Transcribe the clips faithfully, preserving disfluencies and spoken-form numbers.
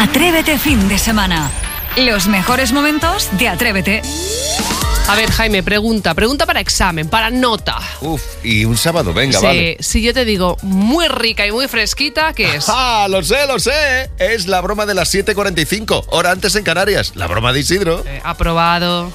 Atrévete fin de semana. Los mejores momentos de Atrévete. A ver, Jaime, pregunta. Pregunta para examen, para nota. Uf, y un sábado, venga, sí, vale. Si yo te digo muy rica y muy fresquita, ¿qué es? ¡Ah, lo sé, lo sé! Es la broma de las siete cuarenta y cinco, hora antes en Canarias. La broma de Isidro. Eh, aprobado.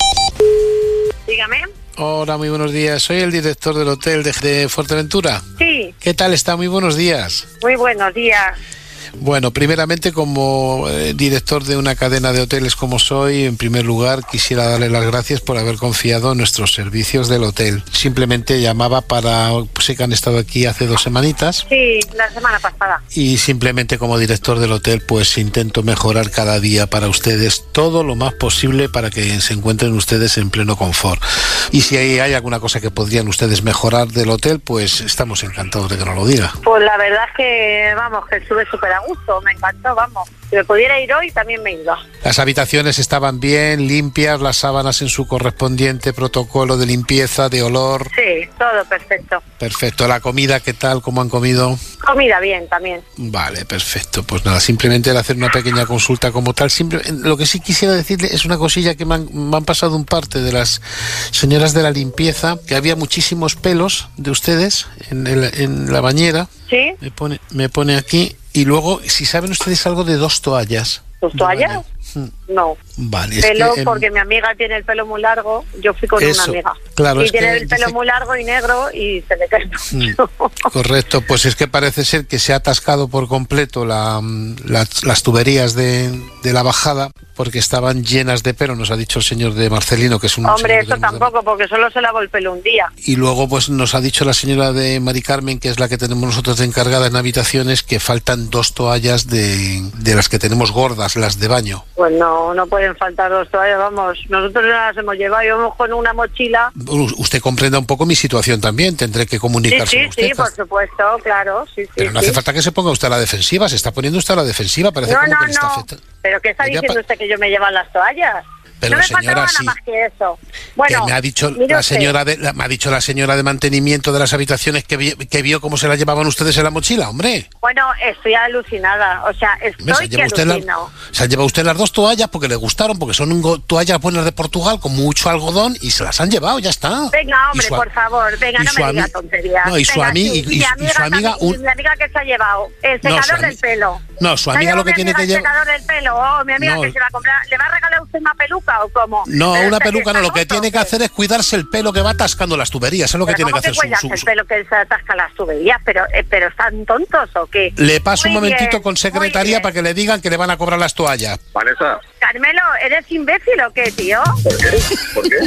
Dígame. Hola, muy buenos días. Soy el director del hotel de, de Fuerteventura. Sí. ¿Qué tal está? Muy buenos días. Muy buenos días. Bueno, primeramente como eh, director de una cadena de hoteles como soy, en primer lugar quisiera darle las gracias por haber confiado en nuestros servicios del hotel. Simplemente llamaba para, pues sé que han estado aquí hace dos semanitas. Sí, la semana pasada. Y simplemente como director del hotel pues intento mejorar cada día para ustedes todo lo más posible para que se encuentren ustedes en pleno confort. Y si hay, hay alguna cosa que podrían ustedes mejorar del hotel, pues estamos encantados de que nos lo diga. Pues la verdad es que, vamos, que estuve súper a gusto, me encantó, vamos. Si me pudiera ir hoy, también me iba. Las habitaciones estaban bien, limpias, las sábanas en su correspondiente protocolo de limpieza, de olor. Sí, todo perfecto. Perfecto. ¿La comida qué tal? ¿Cómo han comido? Comida bien, también. Vale, perfecto. Pues nada, simplemente era hacer una pequeña consulta como tal. Simple, lo que sí quisiera decirle es una cosilla que me han, me han pasado un parte de las señoras de la limpieza, que había muchísimos pelos de ustedes en, el, en la bañera. ¿Sí? Me pone, me pone aquí. Y luego, si saben ustedes algo de dos toallas. ¿Dos toallas? No. Vale. Pelo, es que, porque mi amiga tiene el pelo muy largo. Yo fui con eso, una amiga. Claro, y es tiene que el pelo dice... muy largo y negro y se le cae mucho. Mm, correcto, pues es que parece ser que se ha atascado por completo la, la, las tuberías de, de la bajada porque estaban llenas de pelo, nos ha dicho el señor de Marcelino, que es un... Hombre, eso de... tampoco, porque solo se lavó el pelo un día. Y luego pues nos ha dicho la señora de Mari Carmen, que es la que tenemos nosotros de encargada en habitaciones, que faltan dos toallas de, de las que tenemos gordas, las de baño. Pues no, no pueden faltar dos toallas, vamos. Nosotros las hemos llevado, íbamos con una mochila. Usted comprenda un poco mi situación también, tendré que comunicarse Sí, sí, con usted. sí, por supuesto, claro, sí, sí. Pero no sí. hace falta que se ponga usted a la defensiva, se está poniendo usted a la defensiva, parece No, como no, que le está no, afectando. pero ¿qué está Ella diciendo pa- usted que yo me llevan las toallas? Pero, no me señora, faltaba sí. nada más que eso. Bueno, que me ha dicho mire la usted. señora de la, me ha dicho la señora de mantenimiento de las habitaciones que, vi, que vio cómo se las llevaban ustedes en la mochila, hombre. Bueno, estoy alucinada, o sea, Hombre, se, estoy que lleva usted alucino. la, se han llevado usted las dos toallas porque le gustaron, porque son un go- toallas buenas de Portugal con mucho algodón y se las han llevado, ya está. Venga, hombre, Y su a- por favor, venga, y no su me diga ami- tonterías. No, y su, Venga, ami- sí, y- y- mi y amiga su amiga... también, un- mi amiga que se ha llevado el No, secador su ami- del pelo. No, su ¿Se ha amiga llevado lo que mi tiene amiga que el llevar... secador del pelo? Oh, mi amiga No. que se va a comprar. ¿Le va a regalar usted una peluca o cómo? No, Pero una usted peluca no, está lo que tonto, tiene que ¿o qué? hacer es cuidarse el pelo que va atascando las tuberías, es lo que ¿Pero tiene que cómo hacer que su, cuidas su- el su- pelo que se atasca las tuberías? Pero, eh, pero ¿están tontos o qué? Le paso un Muy momentito bien, con muy secretaría bien. para que le digan que le van a cobrar las toallas. Vanessa, Carmelo, ¿eres imbécil o qué, tío? ¿por qué? ¿Por qué?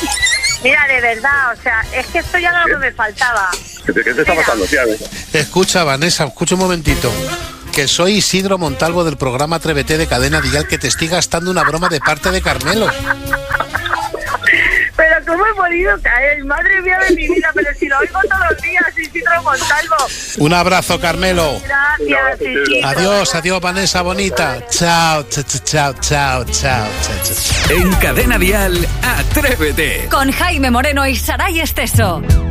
Mira, de verdad, o sea, es que esto ya era lo que me faltaba. ¿De qué te está Mira. pasando, tía? Escucha, Vanessa, escucha un momentito. Que soy Isidro Montalvo del programa Atrévete de Cadena Dial, que te estoy gastando una broma de parte de Carmelo. Pero ¿cómo he podido caer? Madre mía de mi vida, pero si lo oigo todos los días, Isidro Montalvo. Un abrazo, Carmelo. Gracias, Isidro. Adiós, adiós, Vanessa bonita. Chao, chao, chao, chao, chao, chao, chao. En Cadena Dial, Atrévete. Con Jaime Moreno y Saray Esteso.